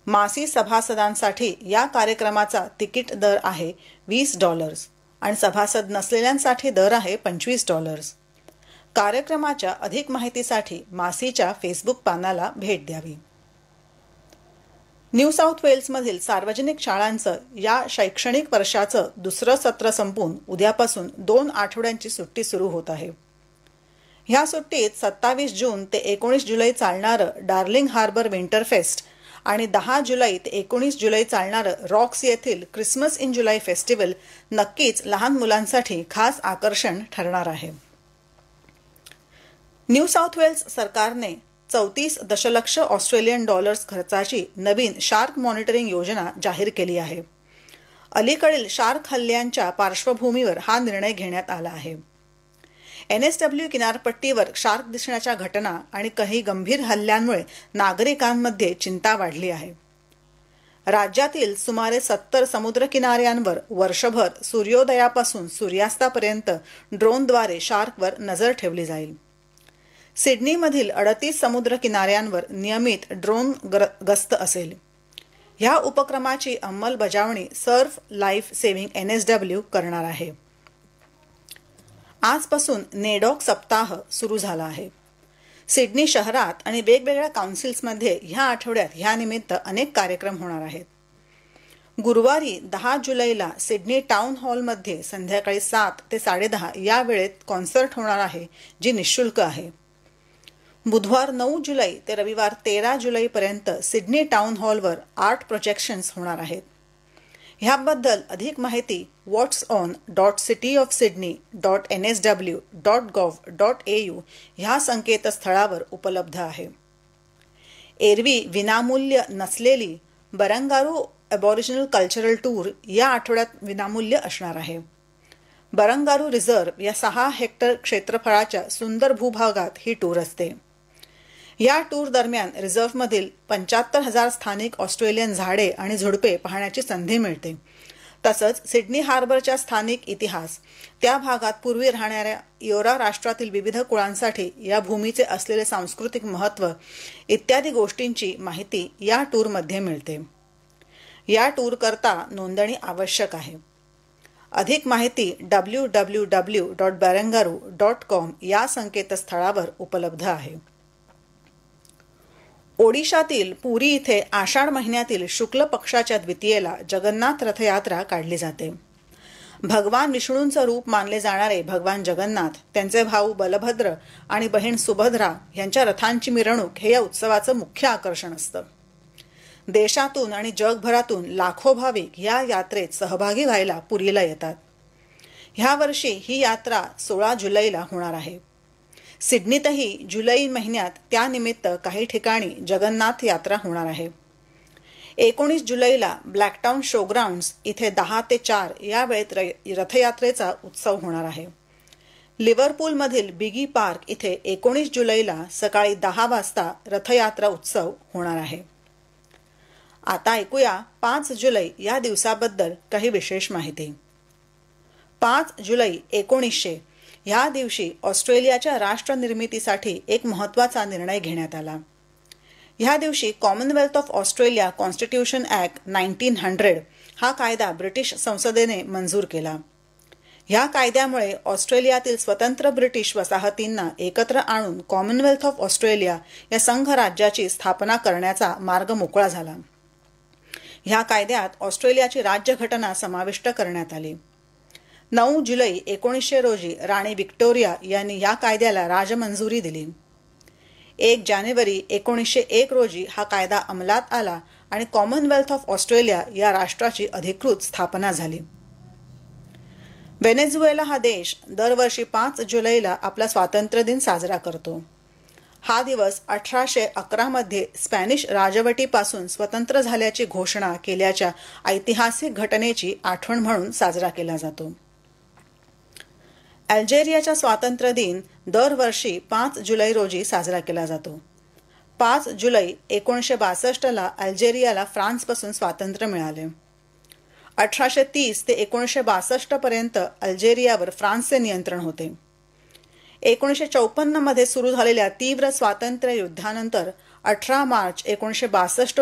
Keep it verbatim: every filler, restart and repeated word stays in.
मासी सभासदांसाठी या कार्यक्रमाचा तिकीट दर आहे वीस डॉलर्स आणि सभासद नसलेल्यांसाठी दर आहे पंचवीस डॉलर्स. कार्यक्रमाच्या अधिक माहितीसाठी मासीच्या फेसबुक पानाला भेट द्यावी. न्यू साऊथ वेल्समधील सार्वजनिक शाळांचं या शैक्षणिक वर्षाचं दुसरं सत्र संपून उद्यापासून दोन आठवड्यांची सुट्टी सुरू होत आहे. ह्या सुट्टीत सत्तावीस जून ते एकोणीस जुलै चालणारं डार्लिंग हार्बर विंटर फेस्ट आणि दहा जुलै ते एकोणीस जुलै चालणारं रॉक्स येथील क्रिसमस इन जुलै फेस्टिवल नक्कीच लहान मुलांसाठी खास आकर्षण ठरणार आहे. न्यू साऊथ वेल्स सरकारने चौतीस दशलक्ष ऑस्ट्रेलियन डॉलर्स खर्चाची नवीन शार्क मॉनिटरिंग योजना जाहीर केली आहे. अलीकडील शार्क हल्ल्यांच्या पार्श्वभूमीवर हा निर्णय घेण्यात आला आहे. एन एस डब्ल्यू किनारपट्टीवर शार्क दिसण्याच्या घटना आणि काही गंभीर हल्ल्यांमुळे नागरिकांमध्ये चिंता वाढली आहे. राज्यातील सुमारे सत्तर समुद्रकिनाऱ्यांवर वर्षभर सूर्योदयापासून सूर्यास्तापर्यंत ड्रोनद्वारे शार्कवर नजर ठेवली जाईल. सिडनीमधील अडतीस समुद्र किनाऱ्यांवर नियमित ड्रोन गस्त असेल. ह्या उपक्रमाची अंमलबजावणी Surf life saving N S W करणार आहे. आजपासून नेडॉक सप्ताह सुरू झाला आहे. सिडनी शहरात आणि वेगवेगळ्या काउन्सिल्समध्ये ह्या आठवड्यात ह्या निमित्त अनेक कार्यक्रम होणार आहेत. गुरुवारी दहा जुलैला सिडनी टाउन हॉलमध्ये संध्याकाळी सात ते साडेदहा या वेळेत कॉन्सर्ट होणार आहे, जी निःशुल्क आहे. बुधवार नऊ जुलै ते रविवार तेरा जुलैपर्यंत सिडनी टाउन हॉलवर आर्ट प्रोजेक्शन्स होणार आहेत. ह्याबद्दल अधिक माहिती व्हॉट्स on dot city of Sydney dot N S W dot gov dot A you ह्या संकेतस्थळावर उपलब्ध आहे. एरवी विनामूल्य नसलेली बरंगारू ॲबॉरिजिनल कल्चरल टूर या आठवड्यात विनामूल्य असणार आहे. बरंगारू रिझर्व या सहा हेक्टर क्षेत्रफळाच्या सुंदर भूभागात ही टूर असते. या टूर दरम्यान रिझर्व्हमधील पंच्याहत्तर हजार स्थानिक ऑस्ट्रेलियन झाडे आणि झुडपे पाहण्याची संधी मिळते. तसंच सिडनी हार्बरच्या स्थानिक इतिहास, त्या भागात पूर्वी राहणाऱ्या इओरा राष्ट्रातील विविध कुळांसाठी या भूमीचे असलेले सांस्कृतिक महत्त्व इत्यादी गोष्टींची माहिती या टूरमध्ये मिळते. या टूरकरता नोंदणी आवश्यक आहे. अधिक माहिती W W W dot बरंगारू dot com या संकेतस्थळावर उपलब्ध आहे. ओडिशातील पुरी इथे आषाढ महिन्यातील शुक्ल पक्षाच्या द्वितीयेला जगन्नाथ रथयात्रा काढली जाते. भगवान विष्णूंचं रूप मानले जाणारे भगवान जगन्नाथ, त्यांचे भाऊ बलभद्र आणि बहीण सुभद्रा यांच्या रथांची मिरवणूक हे या उत्सवाचं मुख्य आकर्षण असतं. देशातून आणि जगभरातून लाखो भाविक या यात्रेत सहभागी व्हायला पुरीला येतात. ह्या वर्षी ही यात्रा सोळा जुलैला होणार आहे. सिडनीतही जुलै महिन्यात त्यानिमित्त काही ठिकाणी जगन्नाथ यात्रा होणार आहे. एकोणीस जुलैला ब्लॅकटाउन शोग्राउंड्स इथे दहा ते चार या वेळेत रथयात्रेचा उत्सव होणार आहे. लिव्हरपूलमधील बिगी पार्क इथे एकोणीस जुलैला सकाळी दहा वाजता रथयात्रा उत्सव होणार आहे. आता ऐकूया पाच जुलै या दिवसाबद्दल काही विशेष माहिती. पाच जुलै एकोणीसशे ह्या दिवशी ऑस्ट्रेलियाच्या राष्ट्र निर्मितीसाठी एक महत्त्वाचा निर्णय घेण्यात आला. ह्या दिवशी Commonwealth of Australia constitution act nineteen hundred हा कायदा ब्रिटिश संसदेने मंजूर केला. ह्या कायद्यामुळे ऑस्ट्रेलियातील स्वतंत्र ब्रिटिश वसाहतींना एकत्र आणून कॉमनवेल्थ ऑफ ऑस्ट्रेलिया या संघ राज्याची स्थापना करण्याचा मार्ग मोकळा झाला. ह्या कायद्यात ऑस्ट्रेलियाची राज्यघटना समाविष्ट करण्यात आली. नऊ जुलै एकोणीसशे रोजी राणी व्हिक्टोरिया यांनी या कायद्याला राजमंजुरी दिली. एक जानेवारी एकोणीसशे एक रोजी हा कायदा अंमलात आला आणि कॉमनवेल्थ ऑफ ऑस्ट्रेलिया या राष्ट्राची अधिकृत स्थापना झाली. व्हेनेझुएला हा देश दरवर्षी पाच जुलैला आपला स्वातंत्र्य दिन साजरा करतो. हा दिवस अठराशे अकरा मध्ये स्पॅनिश राजवटीपासून स्वतंत्र झाल्याची घोषणा केल्याच्या ऐतिहासिक घटनेची आठवण म्हणून साजरा केला जातो. अल्जेरियाचा स्वातंत्र्य दिन दरवर्षी पाच जुलै रोजी साजरा केला जातो. पाच जुलै एकोणीसशे बासष्टला अल्जेरियाला फ्रान्सपासून स्वातंत्र्य मिळाले. अठराशे तीस ते एकोणीसशे बासष्ट पर्यंत अल्जेरियावर फ्रान्सचे नियंत्रण होते. एकोणीसशे चौपन्न मध्ये सुरू झालेल्या तीव्र स्वातंत्र्य युद्धानंतर अठरा मार्च एकोणीसशे बासष्ट